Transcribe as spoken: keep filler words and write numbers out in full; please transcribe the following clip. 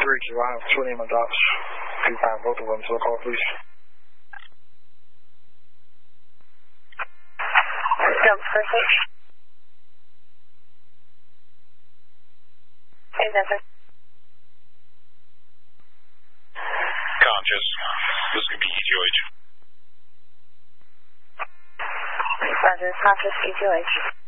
Richard, I have two name and dots. Can you find both of them to the call, please? Jump perfect. Hey, Zephyr. Conscious. This could be E T O H. Roger, conscious E T O H.